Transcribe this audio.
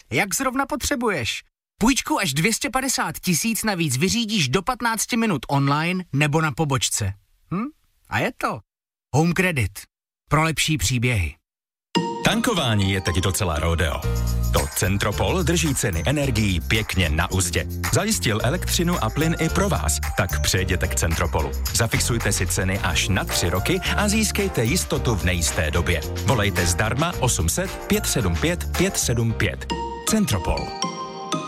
jak zrovna potřebuješ. Půjčku až 250 000 navíc vyřídíš do 15 minut online nebo na pobočce. A je to Home Credit. Pro lepší příběhy. Tankování je teď docela rodeo. To Centropol drží ceny energií pěkně na uzdě. Zajistil elektřinu a plyn i pro vás, tak přejděte k Centropolu. Zafixujte si ceny až na 3 roky a získejte jistotu v nejisté době. Volejte zdarma 800 575 575. Centropol.